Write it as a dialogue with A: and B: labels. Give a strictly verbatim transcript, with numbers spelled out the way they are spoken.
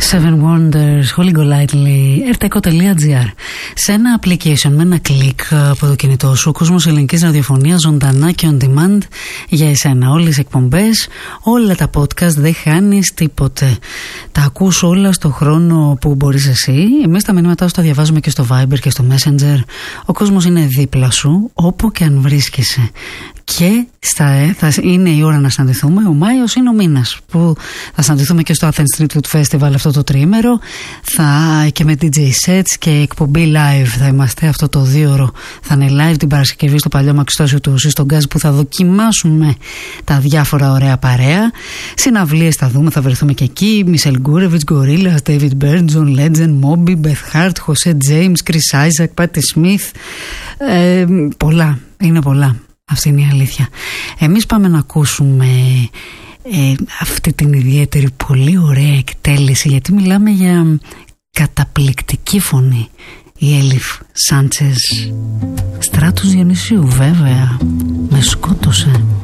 A: Seven Wonders, Holy Golightly, ερτεκο τελεία τζι άρ. Σε ένα application με ένα κλικ από το κινητό σου, ο κόσμος ελληνικής ραδιοφωνίας ζωντανά και on demand για εσένα. Όλες τις εκπομπές, όλα τα podcast, δεν χάνεις τίποτε. Τα ακούς όλα στο χρόνο που μπορείς εσύ. Εμείς τα μηνύματά σου τα διαβάζουμε και στο Viber και στο Messenger. Ο κόσμος είναι δίπλα σου, όπου και αν βρίσκεσαι. Και στα, θα είναι η ώρα να συναντηθούμε. Ο Μάιος είναι ο μήνας που θα συναντηθούμε και στο Athens Street Food Festival αυτό το τρίμερο. Θα και με ντι τζέι sets και εκπομπή live θα είμαστε αυτό το δίωρο. Θα είναι live την Παρασκευή στο παλιό Μαξιτώσιο του Ουσί στον Γκάζ, που θα δοκιμάσουμε τα διάφορα ωραία παρέα. Συναυλίες θα δούμε, θα βρεθούμε και εκεί. Μισελ Γκούρεβιτς, Gorillaz, David Byrne, John Legend, Moby, Beth Hart, Jose James, Chris Isaac, Patti Smith. Ε, πολλά, είναι πολλά. Αυτή είναι η αλήθεια. Εμείς πάμε να ακούσουμε ε, αυτή την ιδιαίτερη πολύ ωραία εκτέλεση, γιατί μιλάμε για καταπληκτική φωνή. Η Έλιφ Σάντσες. Στράτους Διονυσίου, βέβαια. Με σκότωσε.